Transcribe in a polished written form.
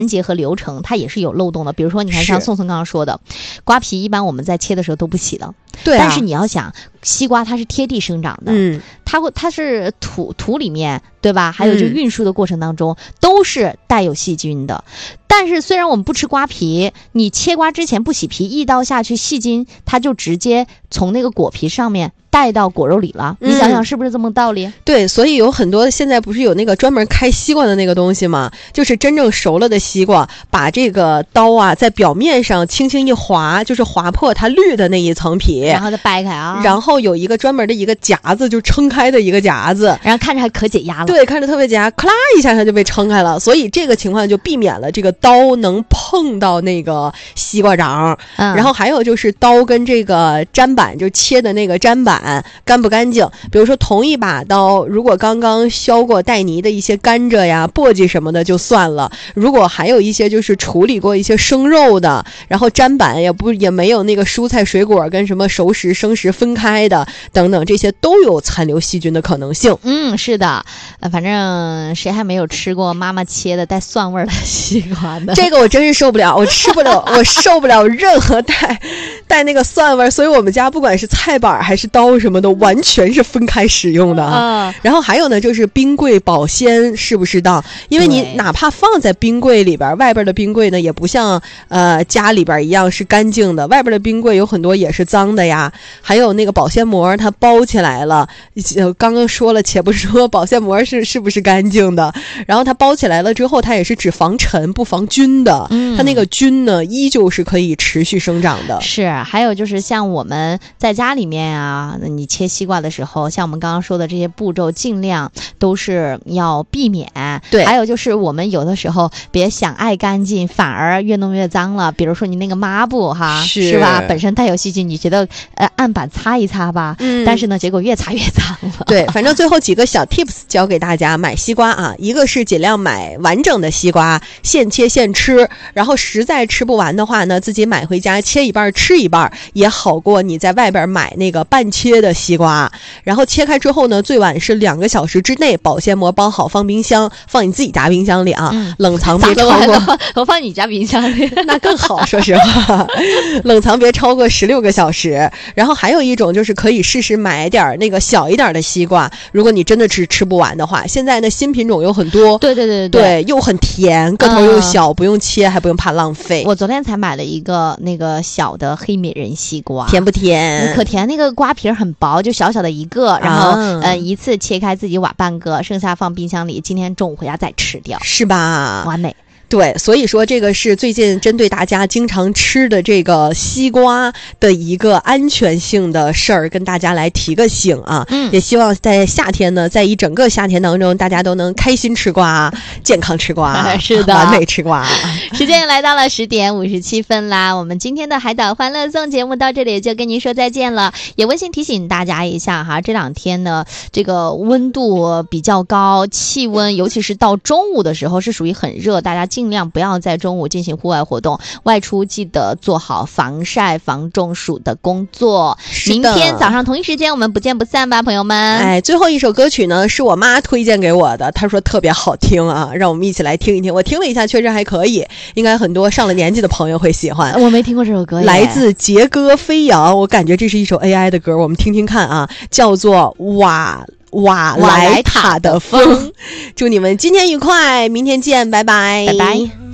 节和流程它也是有漏洞的。比如说你看像宋宋刚刚说的，瓜皮一般我们在切的时候都不洗的， 对、 但是你要想西瓜它是贴地生长的，它是土里面对吧，还有就运输的过程当中、都是带有细菌的。但是虽然我们不吃瓜皮，你切瓜之前不洗皮，一刀下去细菌它就直接从那个果皮上面带到果肉里了，你想想是不是这么道理？ 对，所以有很多现在不是有那个专门开西瓜的那个东西吗？就是真正熟了的西瓜，把这个刀啊在表面上轻轻一划，就是划破它绿的那一层皮， 然后再掰开啊， 然后有一个专门的一个夹子，就撑开的一个夹子， 然后看着还可解压了。 对，看着特别解压，咔啦一下它就被撑开了，所以这个情况就避免了这个刀能碰到那个西瓜瓤。然后还有就是刀跟这个砧板，就切的那个砧板干不干净。比如说同一把刀，如果刚刚削过带泥的一些甘蔗呀、簸箕什么的就算了，如果还有一些就是处理过一些生肉的，然后砧板也没有那个蔬菜水果跟什么熟食生食分开的等等，这些都有残留细菌的可能性。 是的，反正谁还没有吃过妈妈切的带蒜味的西瓜呢？ 这个我真是受不了，我吃不了，我受不了任何带那个蒜味，所以我们家不管是菜板还是刀什么的，完全是分开使用的啊。然后还有呢，就是冰柜保鲜适不适当？因为你哪怕放在冰柜里边，外边的冰柜呢也不像家里边一样是干净的，外边的冰柜有很多也是脏的呀。还有那个保鲜膜它包起来了，刚刚说了，且不说保鲜膜是不是干净的，然后它包起来了之后，它也是只防尘不防菌的，它那个菌呢依旧是可以持续生长的。 是，还有就是像我们在家里面啊，你切西瓜的时候，像我们刚刚说的这些步骤尽量都是要避免。 对， 还有就是我们有的时候别想爱干净，反而越弄越脏了。比如说你那个抹布哈，是吧，本身带有细菌，你觉得案板擦一擦吧，但是呢结果越擦越脏了。 对，反正最后几个小 tips 教给大家，买西瓜啊，一个是尽量买完整的西瓜，现切现吃，然后实在吃不完的话呢，自己买回家切一半吃一半，也好过你在外边买那个半切的西瓜。然后切开之后呢，最晚是2个小时之内保鲜膜包好，放冰箱，放你自己家冰箱里啊，冷藏别超过我放你家冰箱里那更好，说实话冷藏别超过16个小时。然后还有一种就是可以试试买点那个小一点的西瓜，如果你真的吃不完的话，现在呢新品种有很多，对，又很甜，个头又小，不用切还不用怕浪费。 我昨天才买了一个那个小的黑美人西瓜， 甜不甜？ 可甜，那个瓜皮很薄，就小小的一个，然后一次切开自己挖半个，剩下放冰箱里，今天中午回家再吃掉， 是吧？ 完美。 对，所以说这个是最近针对大家经常吃的这个西瓜的一个安全性的事儿，跟大家来提个醒啊。也希望在夏天呢，在一整个夏天当中，大家都能开心吃瓜，健康吃瓜， 是的， 完美吃瓜。 时间来到了10点57分啦，我们今天的海岛欢乐颂节目到这里就跟您说再见了。也温馨提醒大家一下哈，这2天呢，这个温度比较高，气温尤其是到中午的时候是属于很热，大家尽量不要在中午进行户外活动，外出记得做好防晒防中暑的工作。明天早上同一时间我们不见不散吧，朋友们。 最后一首歌曲呢是我妈推荐给我的，她说特别好听啊，让我们一起来听一听。我听了一下确实还可以，应该很多上了年纪的朋友会喜欢。 我没听过这首歌耶， 来自杰哥飞扬，我感觉这是一首 AI 的歌，我们听听看啊，叫做瓦莱塔的风。祝你们今天愉快，明天见，拜拜， 拜拜。